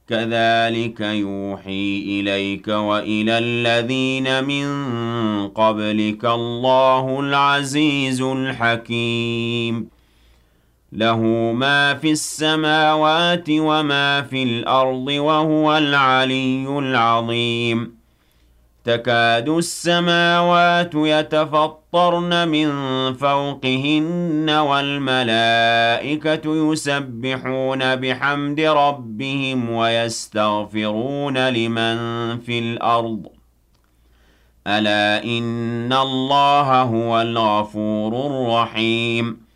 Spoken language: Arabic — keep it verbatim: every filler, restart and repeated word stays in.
كَذَلِكَ يُوحِي إِلَيْكَ وَإِلَى الَّذِينَ مِن قَبْلِكَ اللَّهُ الْعَزِيزُ الْحَكِيمُ لَهُ مَا فِي السَّمَاوَاتِ وَمَا فِي الْأَرْضِ وَهُوَ الْعَلِيُّ الْعَظِيمُ تَكَادُ السَّمَاوَاتُ يَتَفَطَّرْنَ مِن فَوْقِهِنَّ وَالْمَلَائِكَةُ يُسَبِّحُونَ بِحَمْدِ رَبِّهِمْ وَيَسْتَغْفِرُونَ لِمَن فِي الْأَرْضِ أَلَا إِنَّ اللَّهَ هُوَ الْغَفُورُ الرَّحِيمُ